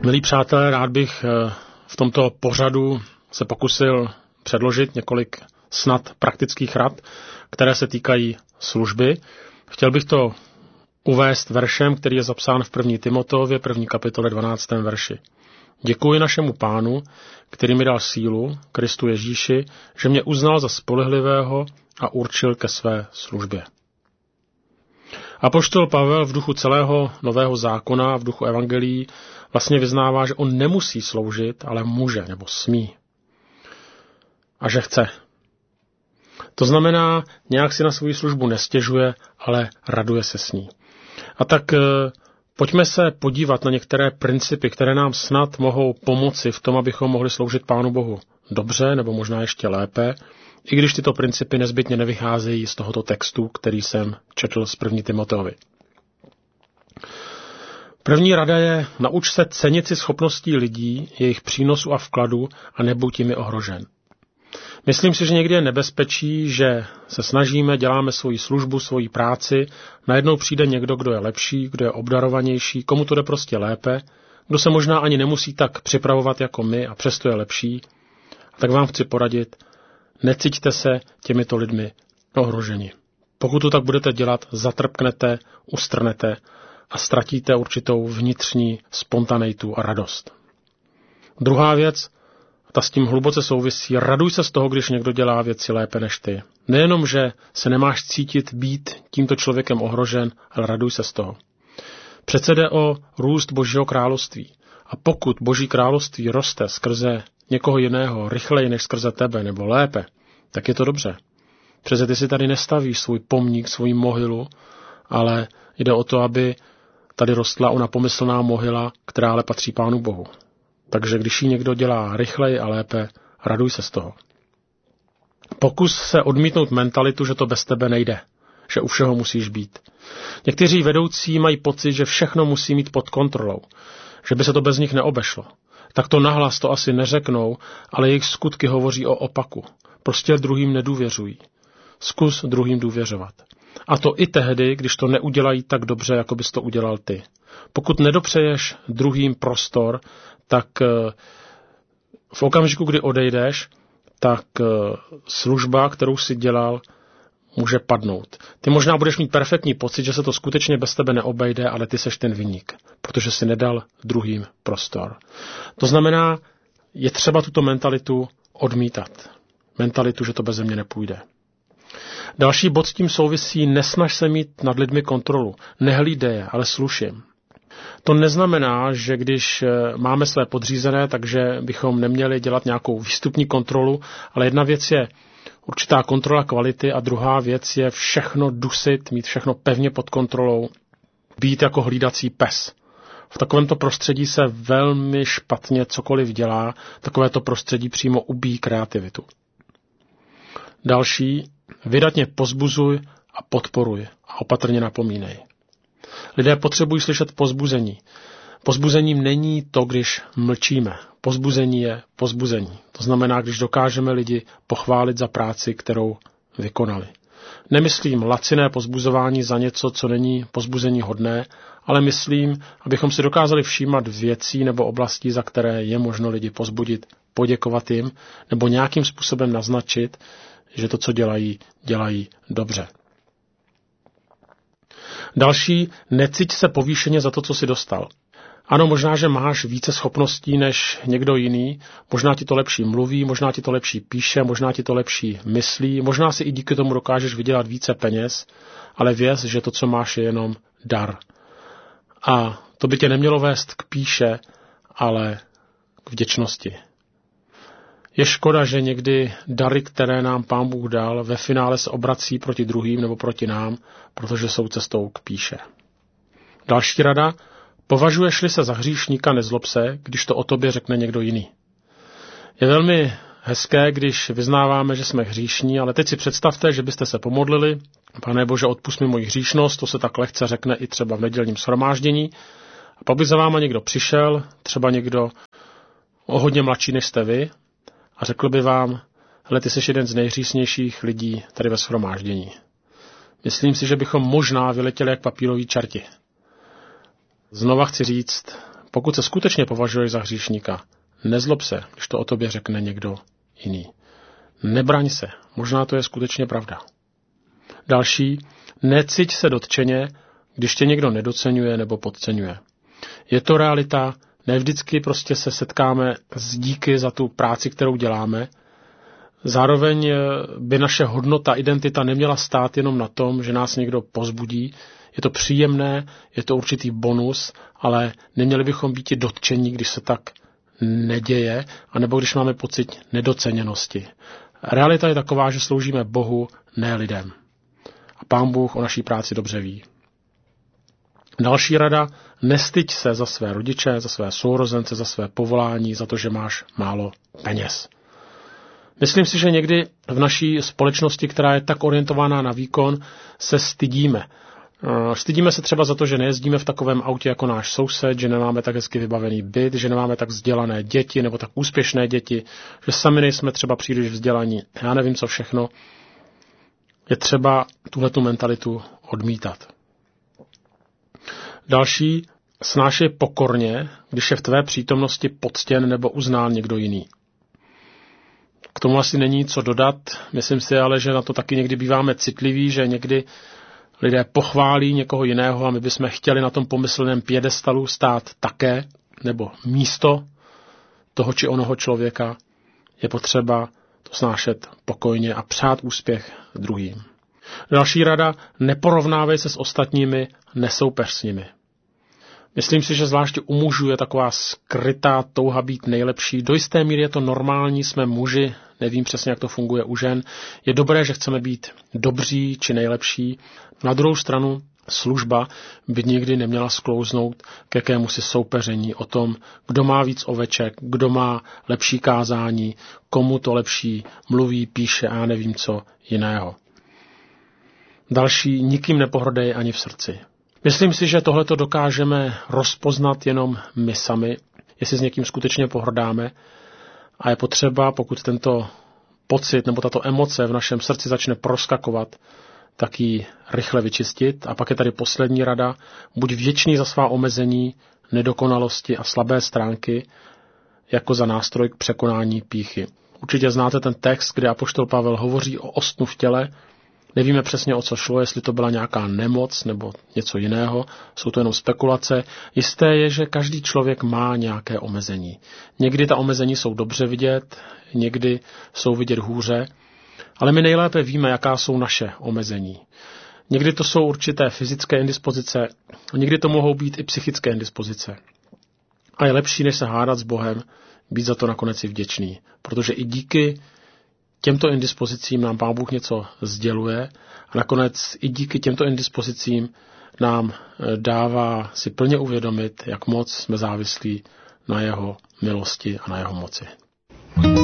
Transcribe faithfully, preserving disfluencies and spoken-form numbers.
Milí přátelé, rád bych v tomto pořadu se pokusil předložit několik snad praktických rad, které se týkají služby. Chtěl bych to uvést veršem, který je zapsán v první Timoteově, první kapitole dvanáctém verši. Děkuji našemu Pánu, který mi dal sílu, Kristu Ježíši, že mě uznal za spolehlivého a určil ke své službě. Apoštol Pavel v duchu celého Nového zákona, v duchu evangelií, vlastně vyznává, že on nemusí sloužit, ale může nebo smí. A že chce. To znamená, nějak si na svou službu nestěžuje, ale raduje se s ní. A tak pojďme se podívat na některé principy, které nám snad mohou pomoci v tom, abychom mohli sloužit Pánu Bohu dobře, nebo možná ještě lépe, i když tyto principy nezbytně nevycházejí z tohoto textu, který jsem četl z první Timoteovi. První rada je, nauč se cenit si schopností lidí, jejich přínosu a vkladu a nebuď jimi ohrožen. Myslím si, že někdy je nebezpečí, že se snažíme, děláme svoji službu, svoji práci, najednou přijde někdo, kdo je lepší, kdo je obdarovanější, komu to jde prostě lépe, kdo se možná ani nemusí tak připravovat jako my a přesto je lepší. A tak vám chci poradit, necíťte se těmito lidmi ohroženi. Pokud to tak budete dělat, zatrpknete, ustrnete a ztratíte určitou vnitřní spontaneitu a radost. Druhá věc, ta s tím hluboce souvisí, raduj se z toho, když někdo dělá věci lépe než ty. Nejenom, že se nemáš cítit být tímto člověkem ohrožen, ale raduj se z toho. Přece jde o růst Božího království. A pokud Boží království roste skrze někoho jiného rychleji než skrze tebe nebo lépe, tak je to dobře. Přece ty si tady nestavíš svůj pomník, svou mohylu, ale jde o to, aby tady rostla ona pomyslná mohyla, která ale patří Pánu Bohu. Takže když ji někdo dělá rychleji a lépe, raduj se z toho. Pokus se odmítnout mentalitu, že to bez tebe nejde, že u všeho musíš být. Někteří vedoucí mají pocit, že všechno musí mít pod kontrolou, že by se to bez nich neobešlo. Tak to nahlas to asi neřeknou, ale jejich skutky hovoří o opaku. Prostě druhým nedůvěřují. Zkus druhým důvěřovat. A to i tehdy, když to neudělají tak dobře, jako bys to udělal ty. Pokud nedopřeješ druhým prostor, tak v okamžiku, kdy odejdeš, tak služba, kterou si dělal, může padnout. Ty možná budeš mít perfektní pocit, že se to skutečně bez tebe neobejde, ale ty seš ten viník, protože si nedal druhým prostor. To znamená, je třeba tuto mentalitu odmítat. Mentalitu, že to bez mě nepůjde. Další bod s tím souvisí, nesnaž se mít nad lidmi kontrolu. Nehlídej je, ale sluším. To neznamená, že když máme své podřízené, takže bychom neměli dělat nějakou výstupní kontrolu, ale jedna věc je určitá kontrola kvality a druhá věc je všechno dusit, mít všechno pevně pod kontrolou, být jako hlídací pes. V takovémto prostředí se velmi špatně cokoliv dělá, takovéto prostředí přímo ubíjí kreativitu. Další, vydatně pozbuzuj a podporuj a opatrně napomínej. Lidé potřebují slyšet pozbuzení. Pozbuzením není to, když mlčíme. Pozbuzení je pozbuzení. To znamená, když dokážeme lidi pochválit za práci, kterou vykonali. Nemyslím laciné pozbuzování za něco, co není pozbuzení hodné, ale myslím, abychom si dokázali všímat věcí nebo oblastí, za které je možno lidi pozbudit, poděkovat jim nebo nějakým způsobem naznačit, že to, co dělají, dělají dobře. Další, necíť se povýšeně za to, co jsi dostal. Ano, možná, že máš více schopností než někdo jiný, možná ti to lepší mluví, možná ti to lepší píše, možná ti to lepší myslí, možná si i díky tomu dokážeš vydělat více peněz, ale věz, že to, co máš, je jenom dar. A to by tě nemělo vést k píše, ale k vděčnosti. Je škoda, že někdy dary, které nám Pán Bůh dal, ve finále se obrací proti druhým nebo proti nám, protože jsou cestou k píše. Další rada, považuješ-li se za hříšníka, nezlob se, když to o tobě řekne někdo jiný. Je velmi hezké, když vyznáváme, že jsme hříšní, ale teď si představte, že byste se pomodlili, Pane Bože, odpusť mi moji hříšnost, to se tak lehce řekne i třeba v nedělním shromáždění, a pak by za váma někdo přišel, třeba někdo o hodně mladší než jste vy, a řekl by vám, hele, ty jsi jeden z nejhřísnějších lidí tady ve shromáždění. Myslím si, že bychom možná vyletěli jak papíroví čerti. Znova chci říct, Pokud se skutečně považuješ za hříšníka, nezlob se, když to o tobě řekne někdo jiný. Nebraň se, možná to je skutečně pravda. Další, neciť se dotčeně, když tě někdo nedoceňuje nebo podceňuje. Je to realita, ne vždycky prostě se setkáme s díky za tu práci, kterou děláme. Zároveň by naše hodnota, identita neměla stát jenom na tom, že nás někdo povzbudí. Je to příjemné, je to určitý bonus, ale neměli bychom být i dotčení, když se tak neděje, anebo když máme pocit nedoceněnosti. Realita je taková, že sloužíme Bohu, ne lidem. A Pán Bůh o naší práci dobře ví. Další rada, nestyď se za své rodiče, za své sourozence, za své povolání, za to, že máš málo peněz. Myslím si, že někdy v naší společnosti, která je tak orientovaná na výkon, se stydíme. Stydíme se třeba za to, že nejezdíme v takovém autě jako náš soused, že nemáme tak hezky vybavený byt, že nemáme tak vzdělané děti nebo tak úspěšné děti, že sami nejsme třeba příliš vzdělaní. Já nevím, co všechno. Je třeba tuhletu mentalitu odmítat. Další, snášej pokorně, když je v tvé přítomnosti poctěn nebo uznán někdo jiný. K tomu asi není co dodat, myslím si ale, že na to taky někdy býváme citliví, že někdy lidé pochválí někoho jiného a my bychom chtěli na tom pomyslném piedestalu stát také, nebo místo toho či onoho člověka. Je potřeba to snášet pokojně a přát úspěch druhým. Další rada, neporovnávej se s ostatními, nesoupeř s nimi. Myslím si, že zvláště u mužů je taková skrytá touha být nejlepší. Do jisté míry je to normální, jsme muži, nevím přesně, jak to funguje u žen. Je dobré, že chceme být dobří či nejlepší. Na druhou stranu služba by nikdy neměla sklouznout k jakémusi soupeření o tom, kdo má víc oveček, kdo má lepší kázání, komu to lepší mluví, píše a já nevím co jiného. Další, nikým nepohrdej ani v srdci. Myslím si, že tohleto dokážeme rozpoznat jenom my sami, jestli s někým skutečně pohrdáme a je potřeba, pokud tento pocit nebo tato emoce v našem srdci začne proskakovat, tak ji rychle vyčistit. A pak je tady poslední rada, buď vděčný za svá omezení, nedokonalosti a slabé stránky, jako za nástroj k překonání pýchy. Určitě znáte ten text, kde apoštol Pavel hovoří o ostnu v těle. Nevíme přesně, o co šlo, jestli to byla nějaká nemoc nebo něco jiného. Jsou to jenom spekulace. Jisté je, že každý člověk má nějaké omezení. Někdy ta omezení jsou dobře vidět, někdy jsou vidět hůře, ale my nejlépe víme, jaká jsou naše omezení. Někdy to jsou určité fyzické indispozice, někdy to mohou být i psychické indispozice. A je lepší, než se hádat s Bohem, být za to nakonec i vděčný, protože i díky těmto indispozicím nám Pán Bůh něco sděluje a nakonec i díky těmto indispozicím nám dává si plně uvědomit, jak moc jsme závislí na jeho milosti a na jeho moci.